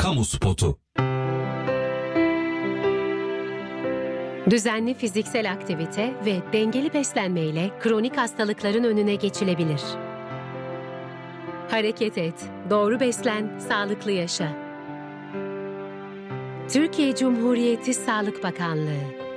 Kamu spotu. Düzenli fiziksel aktivite ve dengeli beslenme ile kronik hastalıkların önüne geçilebilir. Hareket et, doğru beslen, sağlıklı yaşa. Türkiye Cumhuriyeti Sağlık Bakanlığı